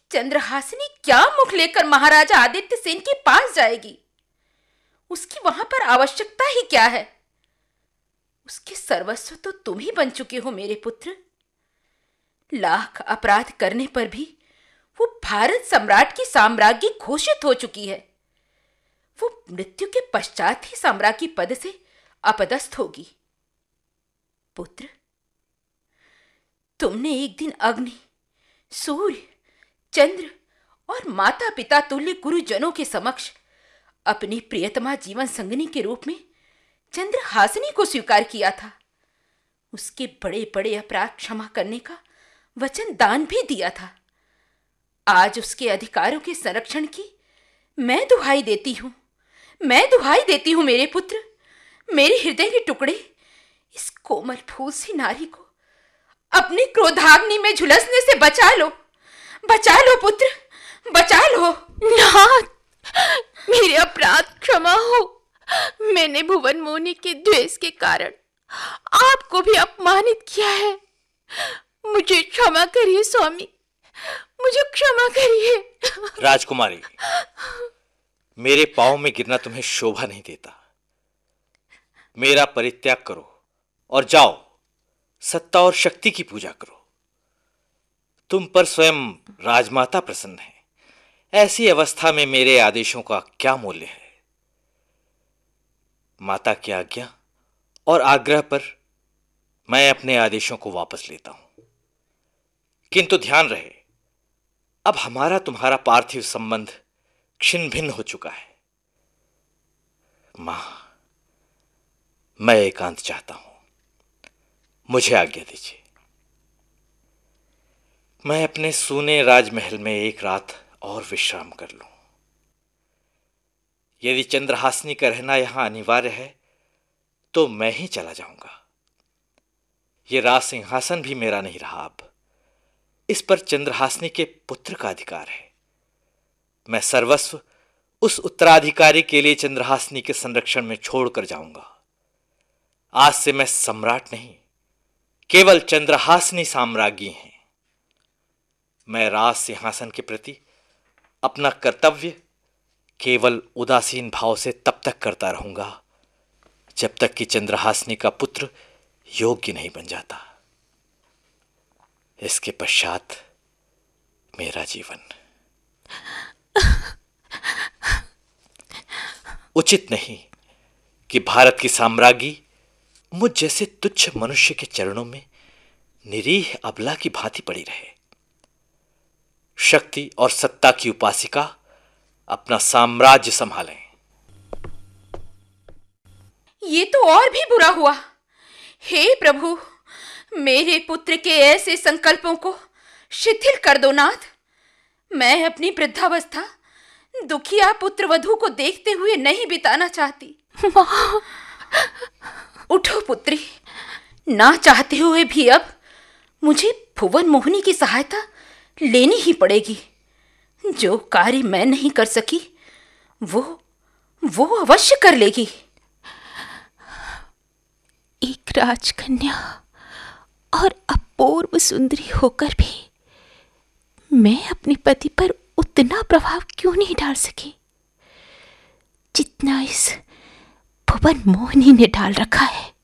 चंद्रहासिनी क्या मुख लेकर महाराजा आदित्य सेन के पास जाएगी? उसकी वहां पर आवश्यकता ही क्या है? उसके सर्वस्व तो तुम ही बन चुके हो मेरे पुत्र। लाख अपराध करने पर भी वो भारत सम्राट की साम्राज्ञी घोषित हो चुकी है। वो मृत्यु के पश्चात ही साम्राज्ञी पद से अपदस्थ होगी। पुत्र, तुमने एक दिन अग्नि, सूर्य, चंद्र और माता पिता तुल्य गुरुजनों के समक्ष अपनी प्रियतमा जीवन संगिनी के रूप में चंद्रहासिनी को स्वीकार किया था। उसके बड़े बड़े अपराध क्षमा करने का वचन दान भी दिया था। आज उसके अधिकारों के संरक्षण की मैं दुहाई देती हूं मेरे पुत्र। मेरे हृदय के टुकड़े इस कोमल फूल सी नारी को अपनी क्रोधाग्नि में झुलसने से बचा लो पुत्र, बचा लो। नाथ, मेरे अपराध क्षमा हो। मैंने भुवन मोहिनी के द्वेष के कारण आपको भी अपमानित किया है। मुझे क्षमा करिए स्वामी, मुझे क्षमा करिए। राजकुमारी, मेरे पांव में गिरना तुम्हें शोभा नहीं देता। मेरा परित्याग करो और जाओ सत्ता और शक्ति की पूजा करो। तुम पर स्वयं राजमाता प्रसन्न है। ऐसी अवस्था में मेरे आदेशों का क्या मूल्य है? माता की आज्ञा और आग्रह पर मैं अपने आदेशों को वापस लेता हूं। किंतु ध्यान रहे, अब हमारा तुम्हारा पार्थिव संबंध छिन्न भिन्न हो चुका है। मां, मैं एकांत चाहता हूं, मुझे आज्ञा दीजिए। मैं अपने सूने राजमहल में एक रात और विश्राम कर लूं। यदि चंद्रहासिनी का रहना यहां अनिवार्य है तो मैं ही चला जाऊंगा। यह राज सिंहासन भी मेरा नहीं रहा। अब इस पर चंद्रहासिनी के पुत्र का अधिकार है। मैं सर्वस्व उस उत्तराधिकारी के लिए चंद्रहासिनी के संरक्षण में छोड़कर जाऊंगा। आज से मैं सम्राट नहीं, केवल चंद्रहासिनी साम्राज्ञी हैं। मैं राज सिंहासन के प्रति अपना कर्तव्य केवल उदासीन भाव से तब तक करता रहूंगा जब तक कि चंद्रहासिनी का पुत्र योग्य नहीं बन जाता। इसके पश्चात मेरा जीवन उचित नहीं कि भारत की साम्राज्ञी मुझ जैसे तुच्छ मनुष्य के चरणों में निरीह अबला की भांति पड़ी रहे। शक्ति और सत्ता की उपासिका अपना साम्राज्य संभालें। ये तो और भी बुरा हुआ। हे प्रभु, मेरे पुत्र के ऐसे संकल्पों को शिथिल कर दो नाथ। मैं अपनी वृद्धावस्था दुखिया पुत्र वधू को देखते हुए नहीं बिताना चाहती। उठो पुत्री, ना चाहते हुए भी अब मुझे भुवन मोहिनी की सहायता लेनी ही पड़ेगी। जो कार्य मैं नहीं कर सकी वो अवश्य कर लेगी। एक राजकन्या और अपूर्व सुंदरी होकर भी मैं अपने पति पर उतना प्रभाव क्यों नहीं डाल सकी जितना इस भुवन मोहिनी ने डाल रखा है।